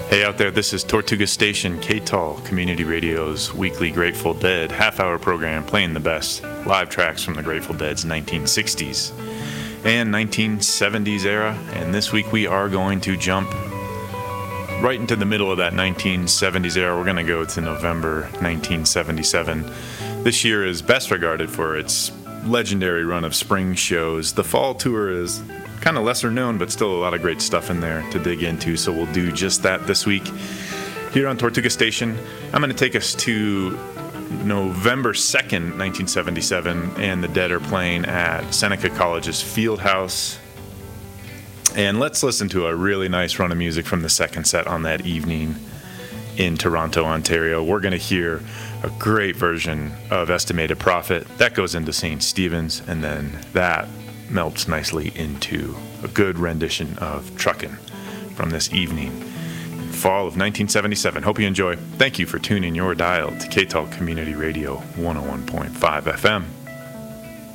Hey out there, this is Tortuga Station, KTAL Community Radio's weekly Grateful Dead half-hour program playing the best live tracks from the Grateful Dead's 1960s and 1970s era. And this week we are going to jump right into the middle of that 1970s era. We're going to go to November 1977. This year is best regarded for its legendary run of spring shows. The fall tour is kind of lesser known, but still a lot of great stuff in there to dig into, so we'll do just that this week here on Tortuga Station. I'm going to take us to November 2nd, 1977, and the Dead are playing at Seneca College's Fieldhouse. And let's listen to a really nice run of music from the second set on that evening in Toronto, Ontario. We're going to hear a great version of Estimated Prophet. That goes into St. Stephen's, and then that melts nicely into a good rendition of Truckin' from this evening in fall of 1977. Hope you enjoy. Thank you for tuning your dial to KTAL Community Radio 101.5 FM.